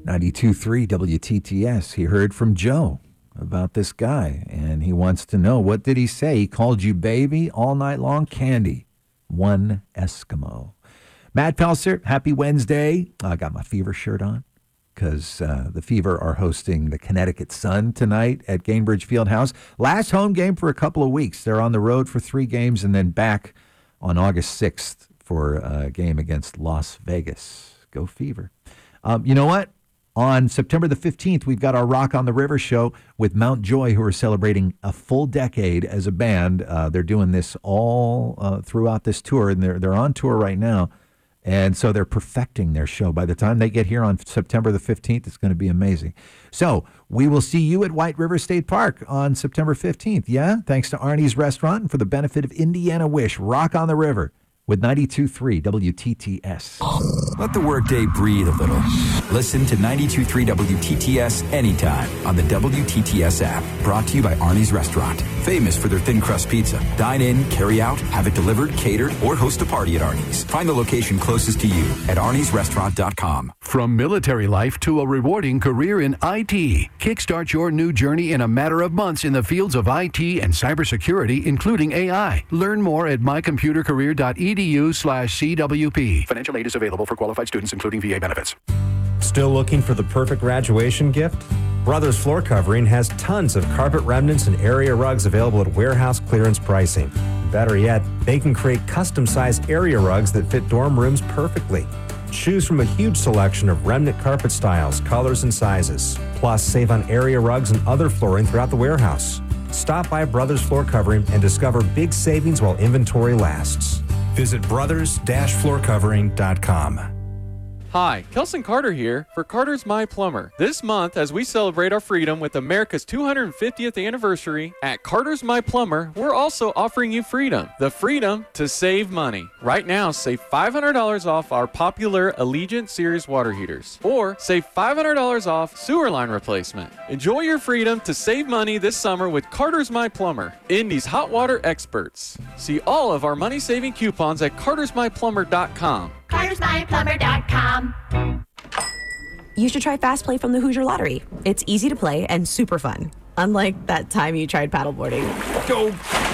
92.3 WTTS. He heard from Joe about this guy, and he wants to know, what did he say? He called you baby all night long? Candy. One Eskimo. Matt Pelser, happy Wednesday. I got my Fever shirt on because the Fever are hosting the Connecticut Sun tonight at Gainbridge Fieldhouse. Last home game for a couple of weeks. They're on the road for 3 games and then back on August 6th for a game against Las Vegas. Go Fever. You know what? On September the 15th, we've got our Rock on the River show with Mount Joy, who are celebrating a full decade as a band. They're doing this all throughout this tour, and they're on tour right now. And so they're perfecting their show. By the time they get here on September the 15th, it's going to be amazing. So we will see you at White River State Park on September 15th. Yeah? Thanks to Arnie's Restaurant and for the benefit of Indiana Wish. Rock on the River with 92.3 WTTS. Let the workday breathe a little. Listen to 92.3 WTTS anytime on the WTTS app. Brought to you by Arnie's Restaurant. Famous for their thin crust pizza. Dine in, carry out, have it delivered, catered, or host a party at Arnie's. Find the location closest to you at arniesrestaurant.com. From military life to a rewarding career in IT, kickstart your new journey in a matter of months in the fields of IT and cybersecurity, including AI. Learn more at mycomputercareer.edu/CWP. Financial aid is available for qualified students, including VA benefits. Still looking for the perfect graduation gift? Brothers Floor Covering has tons of carpet remnants and area rugs available at warehouse clearance pricing. Better yet, they can create custom-sized area rugs that fit dorm rooms perfectly. Choose from a huge selection of remnant carpet styles, colors, and sizes. Plus, save on area rugs and other flooring throughout the warehouse. Stop by Brothers Floor Covering and discover big savings while inventory lasts. Visit brothers-floorcovering.com. Hi, Kelson Carter here for Carter's My Plumber. This month, as we celebrate our freedom with America's 250th anniversary, at Carter's My Plumber, we're also offering you freedom. The freedom to save money. Right now, save $500 off our popular Allegiant Series water heaters. Or save $500 off sewer line replacement. Enjoy your freedom to save money this summer with Carter's My Plumber, Indy's hot water experts. See all of our money-saving coupons at cartersmyplumber.com. CartersMyPlumber.com. You should try Fast Play from the Hoosier Lottery. It's easy to play and super fun. Unlike that time you tried paddleboarding. Go!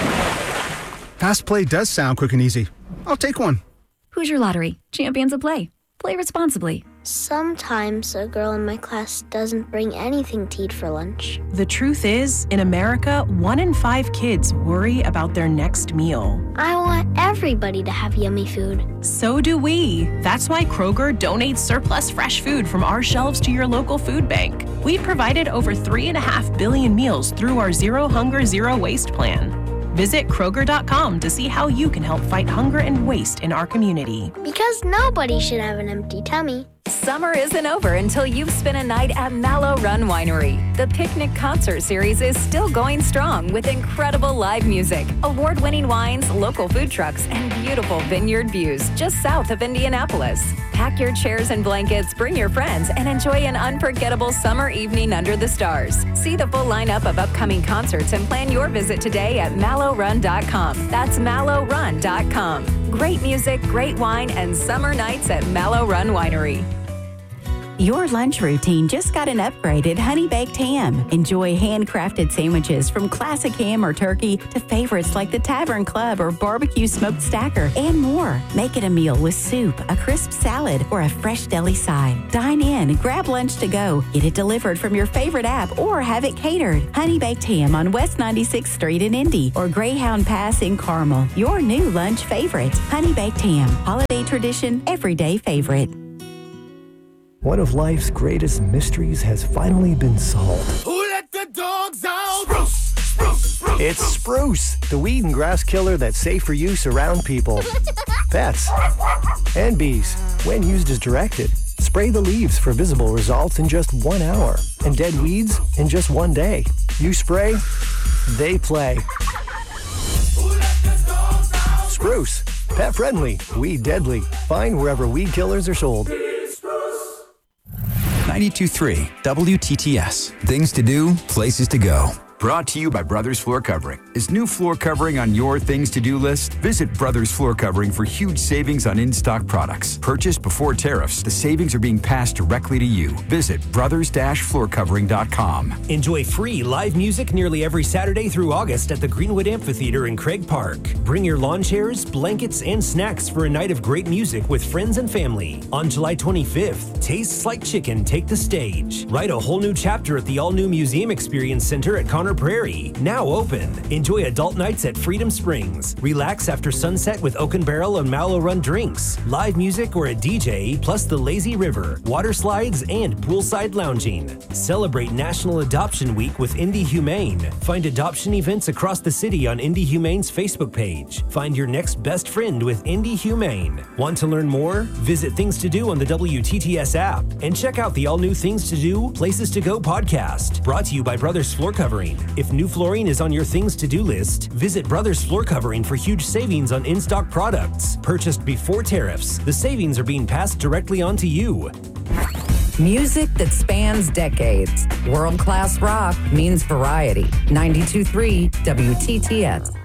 Fast Play does sound quick and easy. I'll take one. Hoosier Lottery. Champions of play. Play responsibly. Sometimes a girl in my class doesn't bring anything to eat for lunch. The truth is, in America, 1 in 5 kids worry about their next meal. I want everybody to have yummy food. So do we. That's why Kroger donates surplus fresh food from our shelves to your local food bank. We've provided over 3.5 billion meals through our Zero Hunger, Zero Waste plan. Visit Kroger.com to see how you can help fight hunger and waste in our community. Because nobody should have an empty tummy. Summer isn't over until you've spent a night at Mallow Run Winery. The Picnic Concert Series is still going strong with incredible live music, award-winning wines, local food trucks, and beautiful vineyard views just south of Indianapolis. Pack your chairs and blankets, bring your friends, and enjoy an unforgettable summer evening under the stars. See the full lineup of upcoming concerts and plan your visit today at mallowrun.com. That's mallowrun.com. Great music, great wine, and summer nights at Mallow Run Winery. Your lunch routine just got an upgrade at Honey Baked Ham. Enjoy handcrafted sandwiches from classic ham or turkey to favorites like the Tavern Club or barbecue smoked stacker and more. Make it a meal with soup, a crisp salad, or a fresh deli side. Dine in, grab lunch to go, get it delivered from your favorite app, or have it catered. Honey Baked Ham on West 96th Street in Indy or Greyhound Pass in Carmel. Your new lunch favorite. Honey Baked Ham. Holiday tradition, everyday favorite. One of life's greatest mysteries has finally been solved. Who let the dogs out? Spruce, spruce, spruce. It's Spruce, the weed and grass killer that's safe for use around people, pets, and bees. When used as directed, spray the leaves for visible results in just 1 hour and dead weeds in just 1 day. You spray, they play. Spruce, pet friendly, weed deadly. Find wherever weed killers are sold. 92.3 WTTS. Things to do, places to go. Brought to you by Brothers Floor Covering. Is new floor covering on your things to do list? Visit Brothers Floor Covering for huge savings on in-stock products. Purchased before tariffs, the savings are being passed directly to you. Visit brothers-floorcovering.com. Enjoy free live music nearly every Saturday through August at the Greenwood Amphitheater in Craig Park. Bring your lawn chairs, blankets, and snacks for a night of great music with friends and family. On July 25th, Tastes Like Chicken take the stage. Write a whole new chapter at the all-new Museum Experience Center at Connor Prairie. Now open. Enjoy adult nights at Freedom Springs. Relax after sunset with Oak and Barrel and Mallow Run drinks. Live music or a DJ, plus the lazy river, water slides, and poolside lounging. Celebrate National Adoption Week with Indy Humane. Find adoption events across the city on Indy Humane's Facebook page. Find your next best friend with Indy Humane. Want to learn more? Visit Things to Do on the WTTS app and check out the all-new Things to Do, Places to Go podcast. Brought to you by Brothers Floor Covering. If new flooring is on your things to do list, visit Brothers Floor Covering for huge savings on in-stock products. Purchased before tariffs, the savings are being passed directly on to you. Music that spans decades. World-class rock means variety. 92.3 WTTS.